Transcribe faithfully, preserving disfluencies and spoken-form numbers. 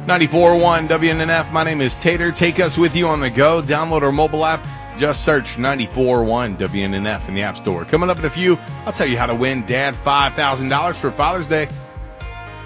ninety-four point one W N N F. My name is Tater. Take us with you on the go. Download our mobile app. Just search ninety-four point one W N N F in the App Store. Coming up in a few, I'll tell you how to win Dad five thousand dollars for Father's Day.